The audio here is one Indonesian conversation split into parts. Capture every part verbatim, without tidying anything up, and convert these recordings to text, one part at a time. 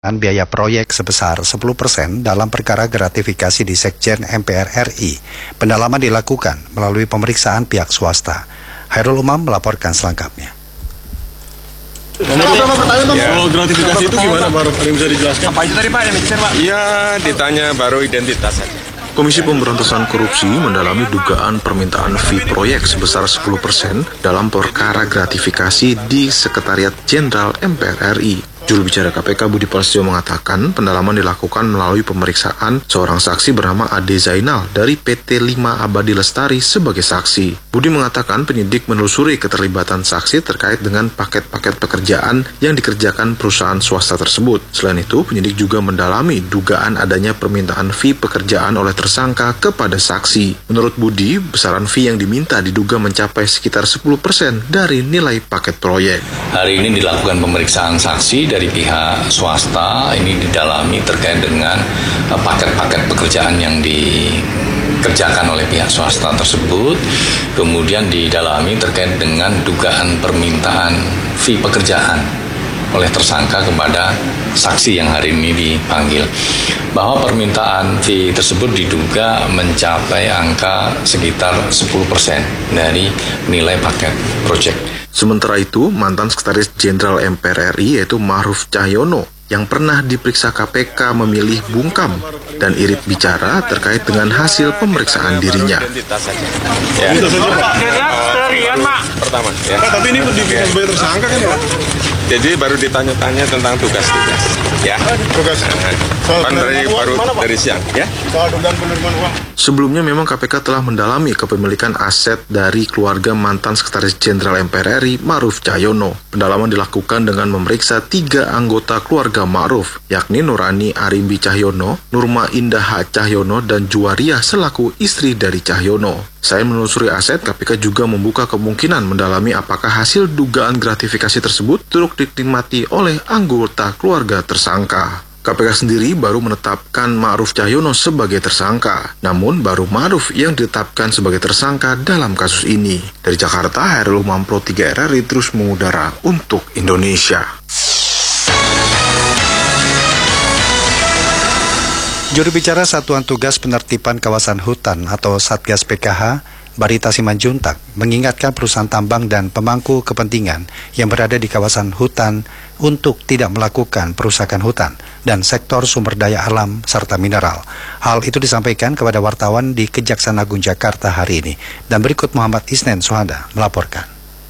biaya proyek sebesar sepuluh persen dalam perkara gratifikasi di Sekjen M P R R I. Pendalaman dilakukan melalui pemeriksaan pihak swasta. Hairul Umam melaporkan selengkapnya. Ya. Kalau gratifikasi itu gimana, baru bisa dijelaskan? Apa itu tadi Pak yang dikejar Pak? Iya, ditanya baru identitas saja. Komisi Pemberantasan Korupsi mendalami dugaan permintaan fee proyek sebesar sepuluh persen dalam perkara gratifikasi di Sekretariat Jenderal M P R R I. Juru bicara K P K Budi Prasetyo mengatakan pendalaman dilakukan melalui pemeriksaan seorang saksi bernama Ade Zainal dari P T lima Abadi Lestari sebagai saksi. Budi mengatakan penyidik menelusuri keterlibatan saksi terkait dengan paket-paket pekerjaan yang dikerjakan perusahaan swasta tersebut. Selain itu, penyidik juga mendalami dugaan adanya permintaan fee pekerjaan oleh tersangka kepada saksi. Menurut Budi, besaran fee yang diminta diduga mencapai sekitar sepuluh persen dari nilai paket proyek. Hari ini dilakukan pemeriksaan saksi dari pihak swasta, ini didalami terkait dengan paket-paket pekerjaan yang dikerjakan oleh pihak swasta tersebut, kemudian didalami terkait dengan dugaan permintaan fee pekerjaan oleh tersangka kepada saksi yang hari ini dipanggil, bahwa permintaan fee tersebut diduga mencapai angka sekitar sepuluh persen dari nilai paket proyek. Sementara itu, mantan Sekretaris Jenderal M P R R I yaitu Ma'ruf Cahyono yang pernah diperiksa K P K memilih bungkam dan irit bicara terkait dengan hasil pemeriksaan dirinya. Ya. Pertama, ya. Nah, tapi ini dibikin sebagai tersangka kan ya? Jadi baru ditanya-tanya tentang tugas-tugas, ya. Tugas. Kan dari baru dari siang, ya. Soal dugaan penerimaan uang. Sebelumnya memang K P K telah mendalami kepemilikan aset dari keluarga mantan Sekretaris Jenderal M P R R I Ma'ruf Cahyono. Pendalaman dilakukan dengan memeriksa tiga anggota keluarga Ma'ruf, yakni Nurani Arimbi Cahyono, Nurma Indah H. Cahyono, dan Juwariah selaku istri dari Cahyono. Selain menelusuri aset, K P K juga membuka kemungkinan mendalami apakah hasil dugaan gratifikasi tersebut turut dinikmati oleh anggota keluarga tersangka. K P K sendiri baru menetapkan Ma'ruf Cahyono sebagai tersangka, namun baru Ma'ruf yang ditetapkan sebagai tersangka dalam kasus ini. Dari Jakarta, Hairul Umam Pro tiga R R I terus mengudara untuk Indonesia. Juru bicara Satuan Tugas Penertiban Kawasan Hutan atau Satgas P K H, Barita Simanjuntak, mengingatkan perusahaan tambang dan pemangku kepentingan yang berada di kawasan hutan untuk tidak melakukan perusakan hutan dan sektor sumber daya alam serta mineral. Hal itu disampaikan kepada wartawan di Kejaksaan Agung Jakarta hari ini. Dan berikut Muhammad Isnen Suhada melaporkan.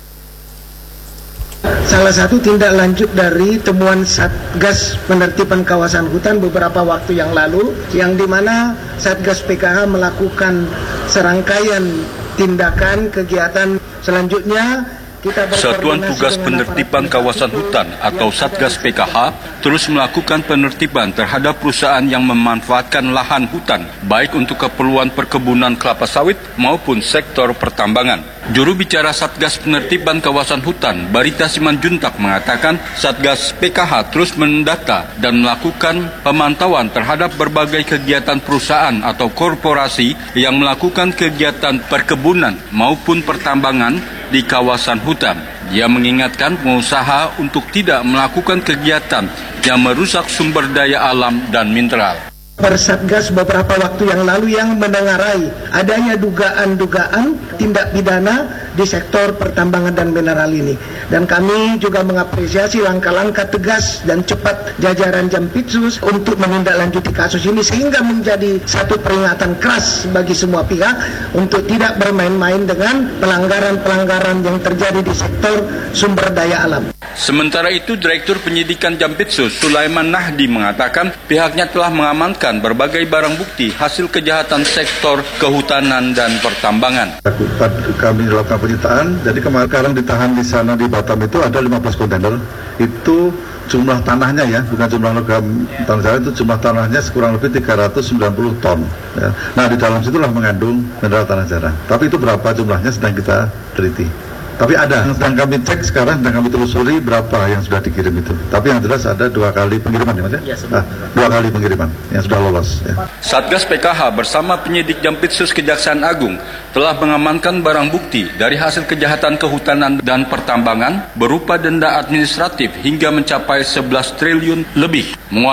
Salah satu tindak lanjut dari temuan Satgas Penertiban Kawasan Hutan beberapa waktu yang lalu, yang dimana Satgas P K H melakukan serangkaian tindakan kegiatan selanjutnya. Satuan Tugas Penertiban Kawasan Hutan atau Satgas P K H terus melakukan penertiban terhadap perusahaan yang memanfaatkan lahan hutan, baik untuk keperluan perkebunan kelapa sawit maupun sektor pertambangan. Juru bicara Satgas Penertiban Kawasan Hutan, Barita Simanjuntak, mengatakan Satgas P K H terus mendata dan melakukan pemantauan terhadap berbagai kegiatan perusahaan atau korporasi yang melakukan kegiatan perkebunan maupun pertambangan di kawasan hutan. Dia mengingatkan pengusaha untuk tidak melakukan kegiatan yang merusak sumber daya alam dan mineral. Persatgas beberapa waktu yang lalu yang menengarai adanya dugaan-dugaan tindak pidana di sektor pertambangan dan mineral ini. Dan kami juga mengapresiasi langkah-langkah tegas dan cepat jajaran Jampitsus untuk menindaklanjuti kasus ini sehingga menjadi satu peringatan keras bagi semua pihak untuk tidak bermain-main dengan pelanggaran-pelanggaran yang terjadi di sektor sumber daya alam. Sementara itu, Direktur Penyidikan Jampitsus Sulaiman Nahdi mengatakan pihaknya telah mengamankan berbagai barang bukti hasil kejahatan sektor kehutanan dan pertambangan. Kami lakukan penyitaan, jadi kemarin ditahan di sana di Batam itu ada lima belas kontainer. Itu jumlah tanahnya ya, bukan jumlah logam tanah saya, itu jumlah tanahnya kurang lebih tiga ratus sembilan puluh ton. Ya. Nah di dalam situlah mengandung mineral tanah jarang. Tapi itu berapa jumlahnya sedang kita teliti. Tapi ada, sedang kami cek sekarang, sedang kami telusuri berapa yang sudah dikirim itu. Tapi yang jelas ada dua kali pengiriman ya Mas ya? Ah, dua kali pengiriman yang sudah lolos. Ya. Satgas P K H bersama penyidik Jampitsus Kejaksaan Agung telah mengamankan barang bukti dari hasil kejahatan kehutanan dan pertambangan berupa denda administratif hingga mencapai sebelas triliun lebih.